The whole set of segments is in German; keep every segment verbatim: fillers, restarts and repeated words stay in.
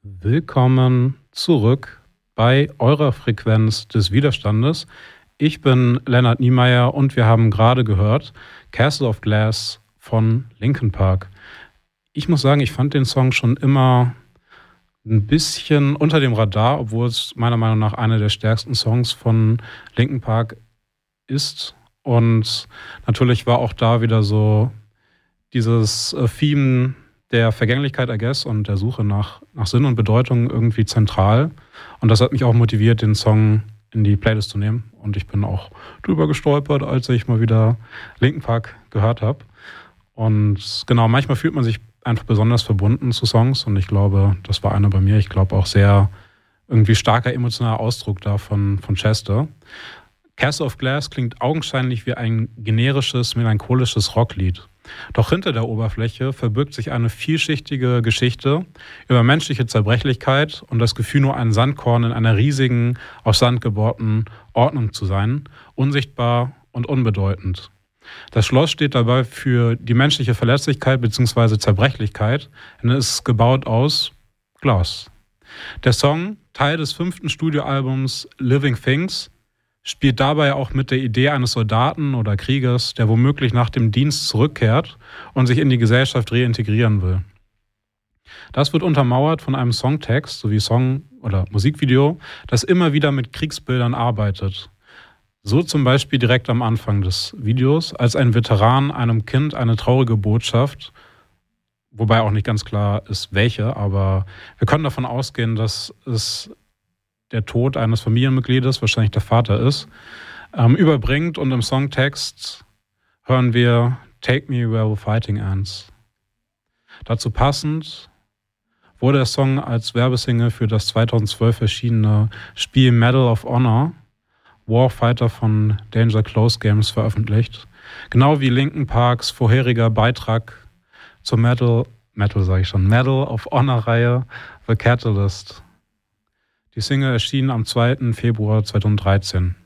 Willkommen zurück bei eurer Frequenz des Widerstandes. Ich bin Lennart Niemeyer und wir haben gerade gehört Castle of Glass von Linkin Park. Ich muss sagen, ich fand den Song schon immer ein bisschen unter dem Radar, obwohl es meiner Meinung nach einer der stärksten Songs von Linkin Park ist. Und natürlich war auch da wieder so dieses äh, Theme der Vergänglichkeit, I guess, und der Suche nach, nach Sinn und Bedeutung irgendwie zentral. Und das hat mich auch motiviert, den Song in die Playlist zu nehmen. Und ich bin auch drüber gestolpert, als ich mal wieder Linkin Park gehört habe. Und genau, manchmal fühlt man sich einfach besonders verbunden zu Songs. Und ich glaube, das war einer bei mir. Ich glaube auch sehr irgendwie starker emotionaler Ausdruck da von, von Chester. Castle of Glass klingt augenscheinlich wie ein generisches, melancholisches Rocklied. Doch hinter der Oberfläche verbirgt sich eine vielschichtige Geschichte über menschliche Zerbrechlichkeit und das Gefühl, nur ein Sandkorn in einer riesigen, aus Sand gebohrten Ordnung zu sein, unsichtbar und unbedeutend. Das Schloss steht dabei für die menschliche Verletzlichkeit bzw. Zerbrechlichkeit, denn es ist gebaut aus Glas. Der Song, Teil des fünften Studioalbums Living Things, spielt dabei auch mit der Idee eines Soldaten oder Kriegers, der womöglich nach dem Dienst zurückkehrt und sich in die Gesellschaft reintegrieren will. Das wird untermauert von einem Songtext sowie Song- oder Musikvideo, das immer wieder mit Kriegsbildern arbeitet. So zum Beispiel direkt am Anfang des Videos, als ein Veteran einem Kind eine traurige Botschaft, wobei auch nicht ganz klar ist, welche, aber wir können davon ausgehen, dass es der Tod eines Familienmitgliedes, wahrscheinlich der Vater ist, ähm, überbringt. Und im Songtext hören wir Take Me Where the Fighting Ends. Dazu passend wurde der Song als Werbesingle für das zweitausendzwölf erschienene Spiel Medal of Honor, Warfighter von Danger Close Games, veröffentlicht. Genau wie Linkin Parks vorheriger Beitrag zur Medal, Metal sage ich schon, Medal of Honor-Reihe The Catalyst. Die Single erschien am zweiten Februar zweitausenddreizehn.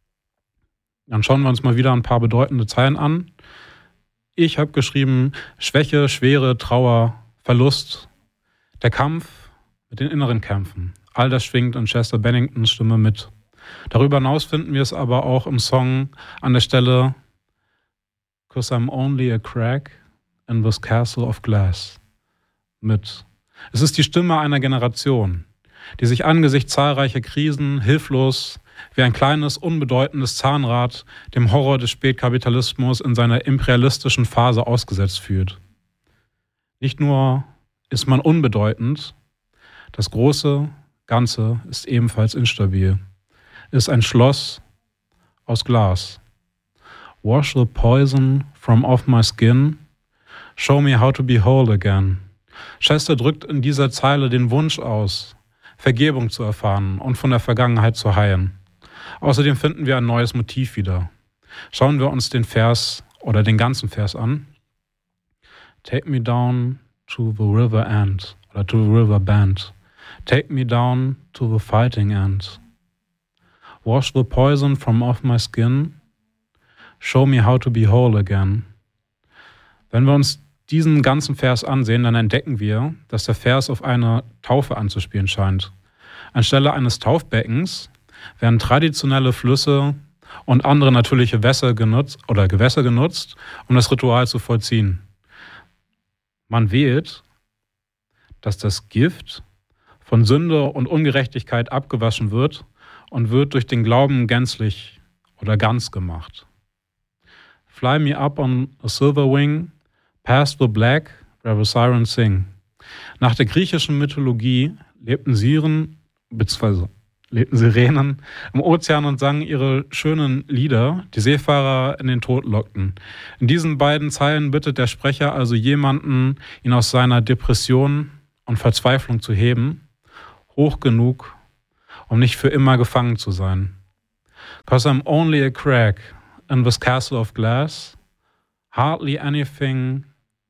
Dann schauen wir uns mal wieder ein paar bedeutende Zeilen an. Ich habe geschrieben: Schwäche, Schwere, Trauer, Verlust, der Kampf mit den inneren Kämpfen. All das schwingt in Chester Benningtons Stimme mit. Darüber hinaus finden wir es aber auch im Song an der Stelle "'Cause I'm only a crack in this castle of glass" mit. Es ist die Stimme einer Generation, die sich angesichts zahlreicher Krisen hilflos wie ein kleines, unbedeutendes Zahnrad dem Horror des Spätkapitalismus in seiner imperialistischen Phase ausgesetzt fühlt. Nicht nur ist man unbedeutend, das große Ganze ist ebenfalls instabil. Ist ein Schloss aus Glas. Wash the poison from off my skin, show me how to be whole again. Chester drückt in dieser Zeile den Wunsch aus, Vergebung zu erfahren und von der Vergangenheit zu heilen. Außerdem finden wir ein neues Motiv wieder. Schauen wir uns den Vers oder den ganzen Vers an. Take me down to the river end oder to the river bend. Take me down to the fighting end. Wash the poison from off my skin. Show me how to be whole again. Wenn wir uns diesen ganzen Vers ansehen, dann entdecken wir, dass der Vers auf eine Taufe anzuspielen scheint. Anstelle eines Taufbeckens werden traditionelle Flüsse und andere natürliche Wässer genutzt oder Gewässer genutzt, um das Ritual zu vollziehen. Man wählt, dass das Gift von Sünde und Ungerechtigkeit abgewaschen wird und wird durch den Glauben gänzlich oder ganz gemacht. Fly me up on a silver wing, past the black, where the sirens sing. Nach der griechischen Mythologie lebten Siren, beziehungsweise lebten Sirenen im Ozean und sangen ihre schönen Lieder, die Seefahrer in den Tod lockten. In diesen beiden Zeilen bittet der Sprecher also jemanden, ihn aus seiner Depression und Verzweiflung zu heben, hoch genug, um nicht für immer gefangen zu sein. "'Cause I'm only a crack in this castle of glass, hardly anything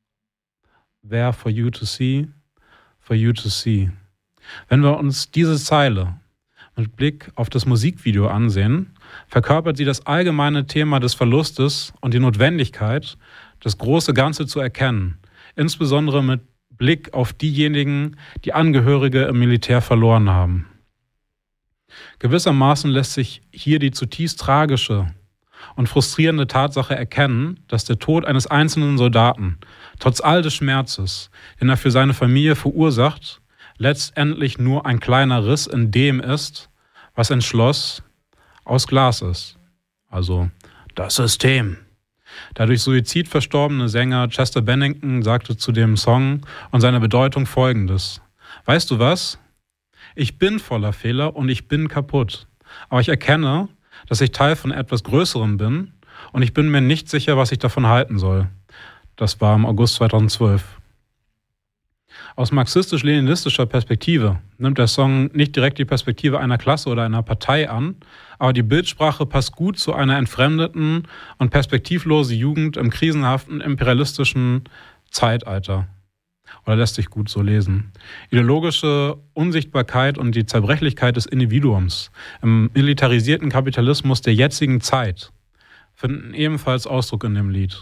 there for you to see, for you to see." Wenn wir uns diese Zeile mit Blick auf das Musikvideo ansehen, verkörpert sie das allgemeine Thema des Verlustes und die Notwendigkeit, das große Ganze zu erkennen, insbesondere mit Blick auf diejenigen, die Angehörige im Militär verloren haben. Gewissermaßen lässt sich hier die zutiefst tragische und frustrierende Tatsache erkennen, dass der Tod eines einzelnen Soldaten, trotz all des Schmerzes, den er für seine Familie verursacht, letztendlich nur ein kleiner Riss in dem ist, was ein Schloss aus Glas ist. Also das System. Der durch Suizid verstorbene Sänger Chester Bennington sagte zu dem Song und seiner Bedeutung Folgendes: Weißt du was? Ich bin voller Fehler und ich bin kaputt. Aber ich erkenne, dass ich Teil von etwas Größerem bin und ich bin mir nicht sicher, was ich davon halten soll. Das war im August zweitausendzwölf. Aus marxistisch-leninistischer Perspektive nimmt der Song nicht direkt die Perspektive einer Klasse oder einer Partei an, aber die Bildsprache passt gut zu einer entfremdeten und perspektivlosen Jugend im krisenhaften imperialistischen Zeitalter. Oder lässt sich gut so lesen. Ideologische Unsichtbarkeit und die Zerbrechlichkeit des Individuums im militarisierten Kapitalismus der jetzigen Zeit finden ebenfalls Ausdruck in dem Lied.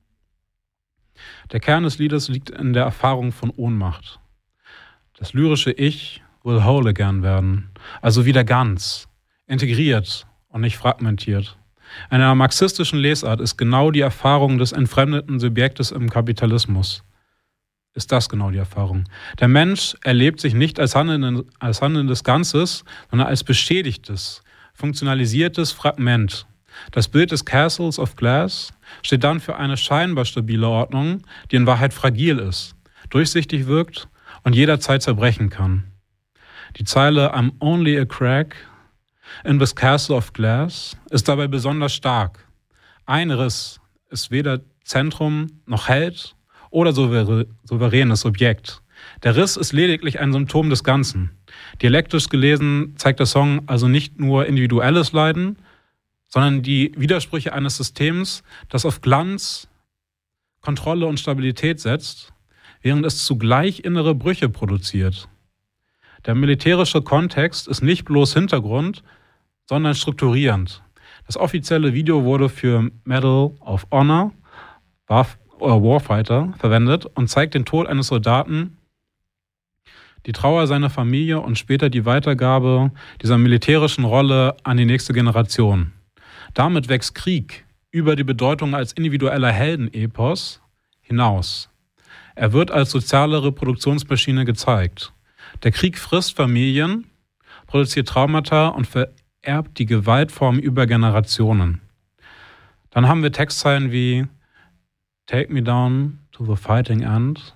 Der Kern des Liedes liegt in der Erfahrung von Ohnmacht. Das lyrische Ich will whole again werden, also wieder ganz, integriert und nicht fragmentiert. In einer marxistischen Lesart ist genau die Erfahrung des entfremdeten Subjektes im Kapitalismus. Ist das genau die Erfahrung? Der Mensch erlebt sich nicht als handelndes, als handelndes Ganzes, sondern als beschädigtes, funktionalisiertes Fragment. Das Bild des Castles of Glass steht dann für eine scheinbar stabile Ordnung, die in Wahrheit fragil ist, durchsichtig wirkt und jederzeit zerbrechen kann. Die Zeile "I'm only a crack in this castle of glass" ist dabei besonders stark. Ein Riss ist weder Zentrum noch Held oder souveränes Objekt. Der Riss ist lediglich ein Symptom des Ganzen. Dialektisch gelesen zeigt der Song also nicht nur individuelles Leiden, sondern die Widersprüche eines Systems, das auf Glanz, Kontrolle und Stabilität setzt, während es zugleich innere Brüche produziert. Der militärische Kontext ist nicht bloß Hintergrund, sondern strukturierend. Das offizielle Video wurde für Medal of Honor, Warf- oder Warfighter, verwendet und zeigt den Tod eines Soldaten, die Trauer seiner Familie und später die Weitergabe dieser militärischen Rolle an die nächste Generation. Damit wächst Krieg über die Bedeutung als individueller Heldenepos hinaus. Er wird als soziale Reproduktionsmaschine gezeigt. Der Krieg frisst Familien, produziert Traumata und vererbt die Gewaltform über Generationen. Dann haben wir Textzeilen wie "Take me down to the fighting end"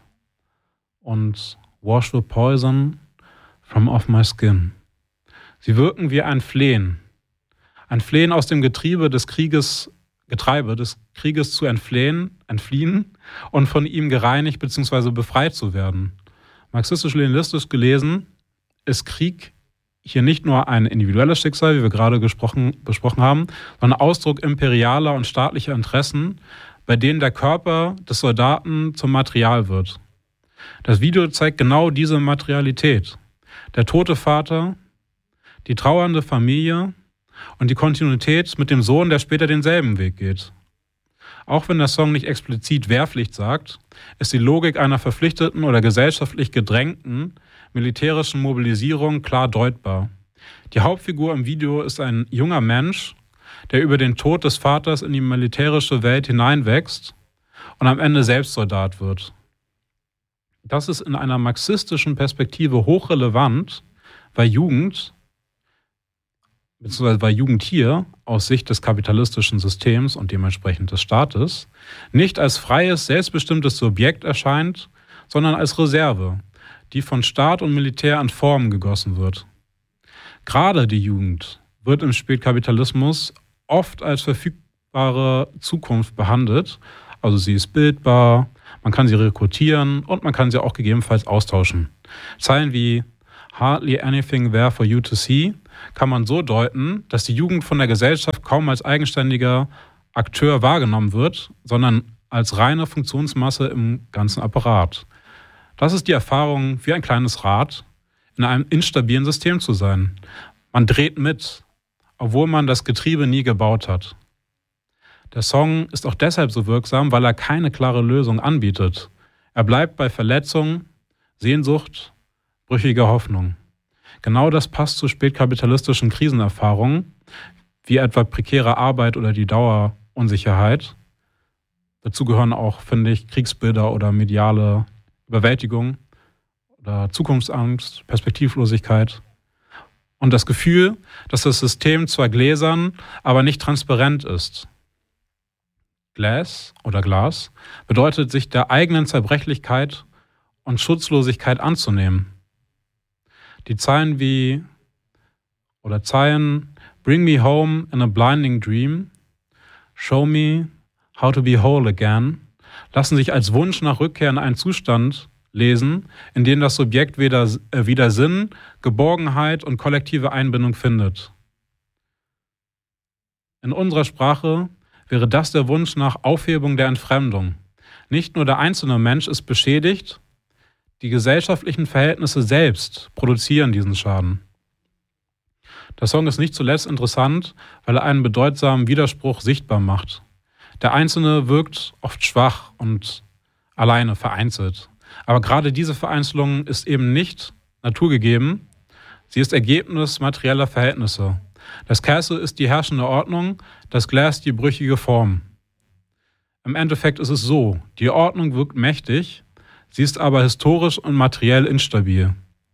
und "Wash the poison from off my skin". Sie wirken wie ein Flehen. Ein Flehen aus dem Getriebe des Krieges, Getreibe des Krieges zu entflehen, entfliehen und von ihm gereinigt bzw. befreit zu werden. Marxistisch-leninistisch gelesen ist Krieg hier nicht nur ein individuelles Schicksal, wie wir gerade gesprochen, besprochen haben, sondern Ausdruck imperialer und staatlicher Interessen, bei denen der Körper des Soldaten zum Material wird. Das Video zeigt genau diese Materialität. Der tote Vater, die trauernde Familie und die Kontinuität mit dem Sohn, der später denselben Weg geht. Auch wenn der Song nicht explizit Wehrpflicht sagt, ist die Logik einer verpflichteten oder gesellschaftlich gedrängten militärischen Mobilisierung klar deutbar. Die Hauptfigur im Video ist ein junger Mensch, der über den Tod des Vaters in die militärische Welt hineinwächst und am Ende selbst Soldat wird. Das ist in einer marxistischen Perspektive hochrelevant, weil Jugend beziehungsweise weil Jugend hier aus Sicht des kapitalistischen Systems und dementsprechend des Staates nicht als freies, selbstbestimmtes Subjekt erscheint, sondern als Reserve, die von Staat und Militär an Formen gegossen wird. Gerade die Jugend wird im Spätkapitalismus oft als verfügbare Zukunft behandelt, also sie ist bildbar, man kann sie rekrutieren und man kann sie auch gegebenenfalls austauschen. Zeilen wie "Hardly anything there for you to see" kann man so deuten, dass die Jugend von der Gesellschaft kaum als eigenständiger Akteur wahrgenommen wird, sondern als reine Funktionsmasse im ganzen Apparat. Das ist die Erfahrung, wie ein kleines Rad in einem instabilen System zu sein. Man dreht mit, obwohl man das Getriebe nie gebaut hat. Der Song ist auch deshalb so wirksam, weil er keine klare Lösung anbietet. Er bleibt bei Verletzung, Sehnsucht, brüchige Hoffnung. Genau das passt zu spätkapitalistischen Krisenerfahrungen, wie etwa prekäre Arbeit oder die Dauerunsicherheit. Dazu gehören auch, finde ich, Kriegsbilder oder mediale Überwältigung oder Zukunftsangst, Perspektivlosigkeit. Und das Gefühl, dass das System zwar gläsern, aber nicht transparent ist. Glass oder Glas bedeutet, sich der eigenen Zerbrechlichkeit und Schutzlosigkeit anzunehmen. Die Zeilen wie oder Zeilen Bring me home in a blinding dream, show me how to be whole again, lassen sich als Wunsch nach Rückkehr in einen Zustand lesen, in dem das Subjekt wieder, äh, wieder Sinn, Geborgenheit und kollektive Einbindung findet. In unserer Sprache wäre das der Wunsch nach Aufhebung der Entfremdung. Nicht nur der einzelne Mensch ist beschädigt, die gesellschaftlichen Verhältnisse selbst produzieren diesen Schaden. Der Song ist nicht zuletzt interessant, weil er einen bedeutsamen Widerspruch sichtbar macht. Der Einzelne wirkt oft schwach und alleine, vereinzelt. Aber gerade diese Vereinzelung ist eben nicht naturgegeben, sie ist Ergebnis materieller Verhältnisse. Das Castle ist die herrschende Ordnung, das Glass die brüchige Form. Im Endeffekt ist es so, die Ordnung wirkt mächtig, sie ist aber historisch und materiell instabil.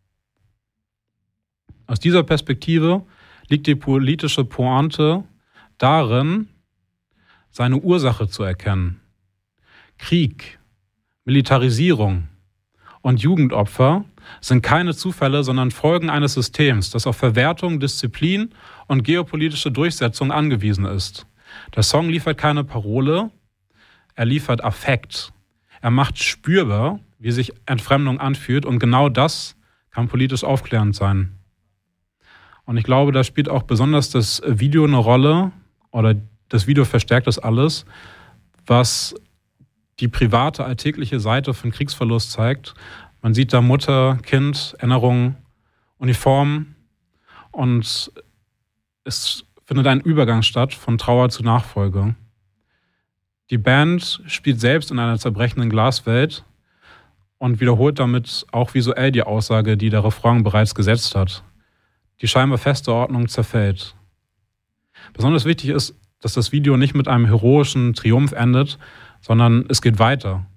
Aus dieser Perspektive liegt die politische Pointe darin, seine Ursache zu erkennen. Krieg, Militarisierung und Jugendopfer sind keine Zufälle, sondern Folgen eines Systems, das auf Verwertung, Disziplin und geopolitische Durchsetzung angewiesen ist. Der Song liefert keine Parole, er liefert Affekt. Er macht spürbar, wie sich Entfremdung anfühlt, und genau das kann politisch aufklärend sein. Und ich glaube, da spielt auch besonders das Video eine Rolle, oder das Video verstärkt das alles, was die private, alltägliche Seite von Kriegsverlust zeigt. Man sieht da Mutter, Kind, Erinnerungen, Uniform, und es findet ein Übergang statt von Trauer zu Nachfolge. Die Band spielt selbst in einer zerbrechenden Glaswelt und wiederholt damit auch visuell die Aussage, die der Refrain bereits gesetzt hat. Die scheinbar feste Ordnung zerfällt. Besonders wichtig ist, dass das Video nicht mit einem heroischen Triumph endet, sondern es geht weiter.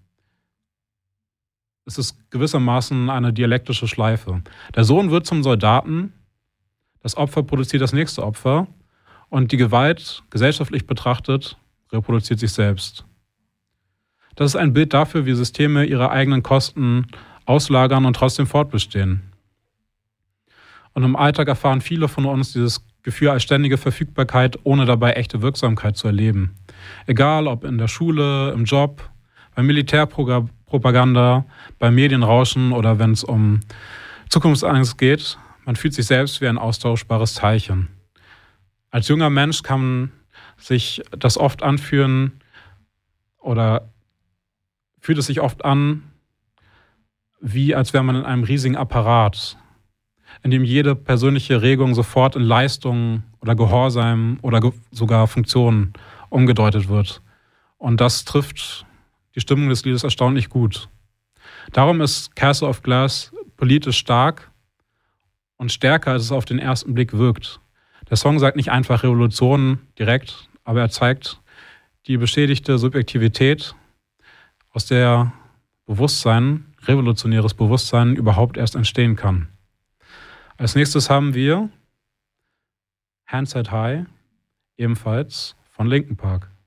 Es ist gewissermaßen eine dialektische Schleife. Der Sohn wird zum Soldaten, das Opfer produziert das nächste Opfer und die Gewalt, gesellschaftlich betrachtet, reproduziert sich selbst. Das ist ein Bild dafür, wie Systeme ihre eigenen Kosten auslagern und trotzdem fortbestehen. Und im Alltag erfahren viele von uns dieses Gefühl als ständige Verfügbarkeit, ohne dabei echte Wirksamkeit zu erleben. Egal ob in der Schule, im Job, bei Militärpropaganda, beim Medienrauschen oder wenn es um Zukunftsangst geht, man fühlt sich selbst wie ein austauschbares Teilchen. Als junger Mensch kann sich das oft anfühlen oder fühlt es sich oft an, wie als wäre man in einem riesigen Apparat, in dem jede persönliche Regung sofort in Leistung oder Gehorsam oder ge- sogar Funktionen umgedeutet wird. Und das trifft die Stimmung des Liedes erstaunlich gut. Darum ist Castle of Glass politisch stark und stärker, als es auf den ersten Blick wirkt. Der Song sagt nicht einfach Revolution direkt, aber er zeigt die beschädigte Subjektivität, aus der Bewusstsein, revolutionäres Bewusstsein überhaupt erst entstehen kann. Als nächstes haben wir Hands Head High, ebenfalls von Linkin Park.